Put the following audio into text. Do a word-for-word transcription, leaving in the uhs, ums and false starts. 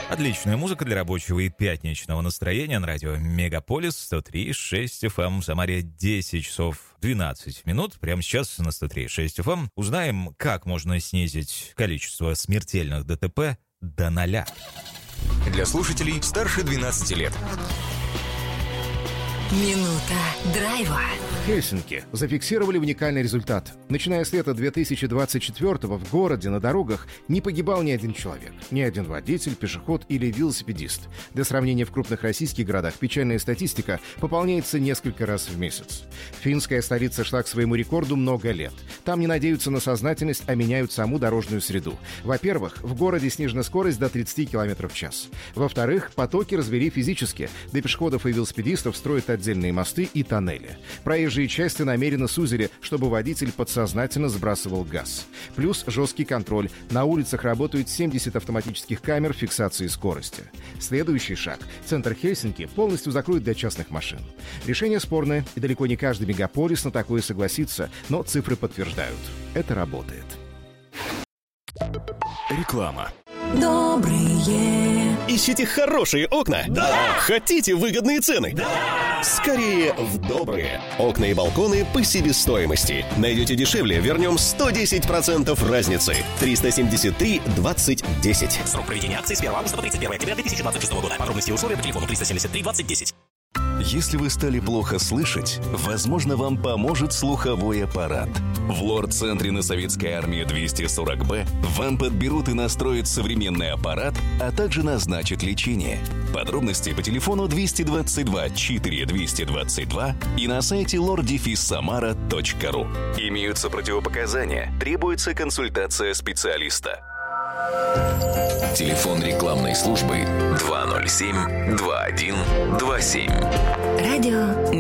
Отличная музыка для рабочего и пятничного настроения на радио Мегаполис сто три и шесть эф эм. В Самаре десять часов двенадцать минут. Прямо сейчас на сто три и шесть эф эм узнаем, как можно снизить количество смертельных ДТП до ноля. Для слушателей старше двенадцати лет. Минута драйва. Хельсинки зафиксировали уникальный результат. Начиная с лета две тысячи двадцать четвёртого в городе на дорогах не погибал ни один человек. Ни один водитель, пешеход или велосипедист. Для сравнения, в крупных российских городах печальная статистика пополняется несколько раз в месяц. Финская столица шла к своему рекорду много лет. Там не надеются на сознательность, а меняют саму дорожную среду. Во-первых, в городе снижена скорость до тридцати километров в час. Во-вторых, потоки развели физически. Для пешеходов и велосипедистов строят отдельные мосты и тоннели. Проезжие части намеренно сузили, чтобы водитель подсознательно сбрасывал газ. Плюс жесткий контроль. На улицах работают семьдесят автоматических камер фиксации скорости. Следующий шаг. Центр Хельсинки полностью закроют для частных машин. Решение спорное, и далеко не каждый мегаполис на такое согласится, но цифры подтверждают. Это работает. Реклама. Добрые. Ищите хорошие окна? Да! Хотите выгодные цены? Да! Скорее в Добрые. Окна и балконы по себестоимости. Найдете дешевле, вернем сто десять процентов разницы. триста семьдесят три двадцать десять. Срок проведения акции с первого августа по тридцать первое октября две тысячи двадцать шестого года. Подробности и условия по телефону триста семьдесят три двадцать десять. Если вы стали плохо слышать, возможно, вам поможет слуховой аппарат. В лор-центре на Советской армии двести сорок бэ вам подберут и настроят современный аппарат, а также назначат лечение. Подробности по телефону двести двадцать два четыре двести двадцать два и на сайте лор самара точка ру. Имеются противопоказания, требуется консультация специалиста. Телефон рекламной службы два ноль семь два один два семь. Радио